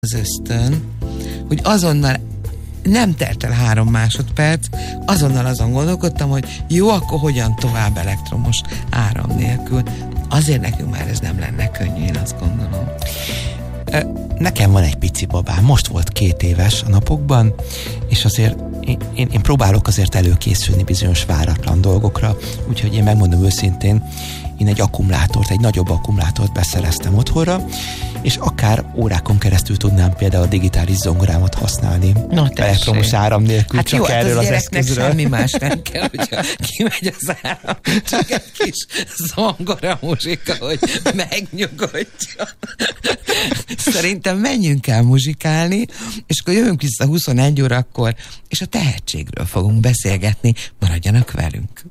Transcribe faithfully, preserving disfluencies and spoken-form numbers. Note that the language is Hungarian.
az ösztön, hogy azonnal nem telt el három másodperc, azonnal azon gondolkodtam, hogy jó, akkor hogyan tovább elektromos áram nélkül. Azért nekünk már ez nem lenne könnyű, én azt gondolom. Nekem van egy pici babám, most volt két éves a napokban, és azért én, én, én próbálok azért előkészülni bizonyos váratlan dolgokra, úgyhogy én megmondom őszintén, én egy akkumulátort, egy nagyobb akkumulátort beszereztem otthonra, és akár órákon keresztül tudnám például a digitális zongorámat használni. No, elektromos áram nélkül, hát csak jó, erről hát az, az eszközről. semmi más nem kell, hogyha kimegy az áram, csak egy kis zongora muzsika, hogy megnyugodjon. Szerintem menjünk el muzsikálni, és akkor jövünk vissza huszonegy órakor, és a tehetségről fogunk beszélgetni, maradjanak velünk.